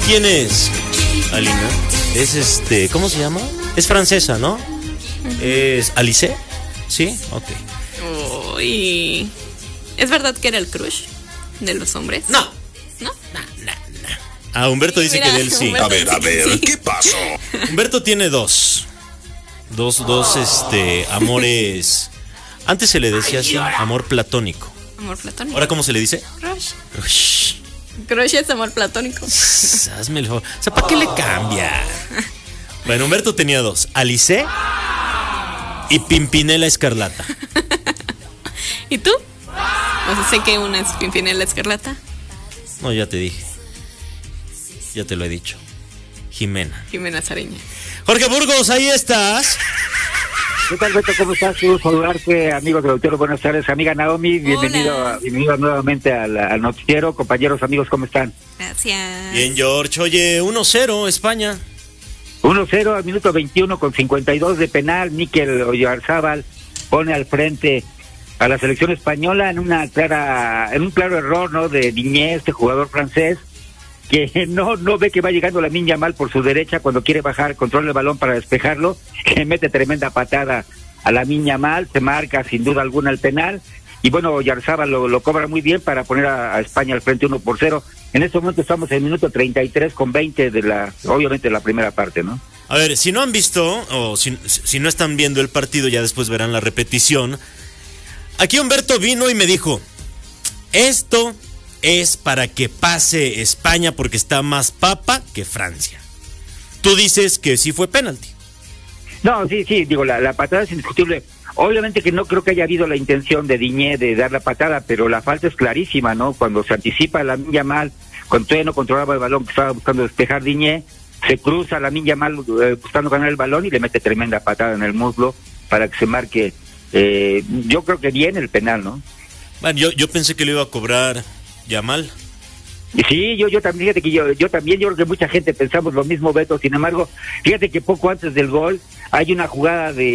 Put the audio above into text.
quién es, Alina? Es ¿cómo se llama? Es francesa, ¿no? ¿Es Alice? ¿Sí? Ok. Uy. ¿Es verdad que era el crush de los hombres? No. ¿No? Ah, Humberto dice Mira, que de él sí. Humberto A ver, sí. ¿qué pasó? Humberto tiene dos amores. Antes se le decía así, amor platónico. Amor platónico. ¿Ahora cómo se le dice? Crush. Ush, Crush es amor platónico. hazme el favor. O sea, ¿para qué le cambia? Bueno, Humberto tenía dos, Alice y Pimpinela Escarlata. ¿Y tú? O sea, sé que una es Pimpinela Escarlata. No, ya te dije. Ya te lo he dicho. Jimena Sariña. Jorge Burgos, ahí estás. ¿Qué tal, Beto? ¿Cómo estás? Quiero saludarte, amigos del noticiero. Buenas tardes, amiga Naomi. Bienvenido nuevamente al noticiero. Compañeros, amigos, ¿cómo están? Gracias. Bien, George. Oye, 1-0 España. 1-0 al minuto 21 con 52 de penal. Mikel Oyarzábal pone al frente a la selección española en un claro error, ¿no? De Digne, este jugador francés, que no ve que va llegando Lamine Yamal por su derecha cuando quiere bajar, controla el balón para despejarlo, que mete tremenda patada a Lamine Yamal, se marca sin duda alguna el penal, y bueno, Oyarzábal lo cobra muy bien para poner a España al frente 1-0. En este momento estamos en el minuto 33 con 20 obviamente la primera parte, ¿no? A ver, si no han visto, o si no están viendo el partido, ya después verán la repetición. Aquí Humberto vino y me dijo, esto es para que pase España porque está más papa que Francia. Tú dices que sí fue penalti. No, sí, digo, la patada es indiscutible. Obviamente que no creo que haya habido la intención de Digne de dar la patada, pero la falta es clarísima, ¿no? Cuando se anticipa Lamine Yamal, cuando todavía no controlaba el balón que estaba buscando despejar Digne, se cruza Lamine Yamal buscando ganar el balón y le mete tremenda patada en el muslo para que se marque, yo creo que bien el penal, ¿no? Bueno, yo pensé que lo iba a cobrar Yamal. Sí, yo también, fíjate que yo también, yo creo que mucha gente pensamos lo mismo, Beto. Sin embargo, fíjate que poco antes del gol hay una jugada de